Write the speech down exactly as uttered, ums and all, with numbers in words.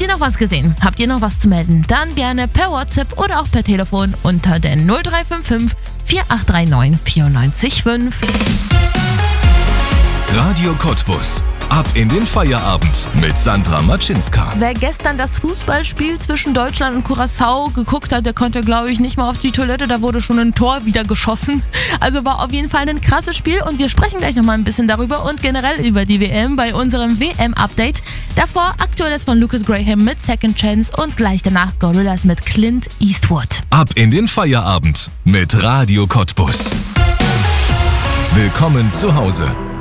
ihr noch was gesehen? Habt ihr noch was zu melden? Dann gerne per WhatsApp oder auch per Telefon unter der null drei fünf fünf vier acht drei neun vier neun fünf. Radio Cottbus. Ab in den Feierabend mit Sandra Matschinska. Wer gestern das Fußballspiel zwischen Deutschland und Curaçao geguckt hat, der konnte, glaube ich, nicht mal auf die Toilette. Da wurde schon ein Tor wieder geschossen. Also war auf jeden Fall ein krasses Spiel und wir sprechen gleich nochmal ein bisschen darüber und generell über die W M bei unserem W M-Update. Davor Aktuelles von Lucas Graham mit Second Chance und gleich danach Gorillaz mit Clint Eastwood. Ab in den Feierabend mit Radio Cottbus. Willkommen zu Hause.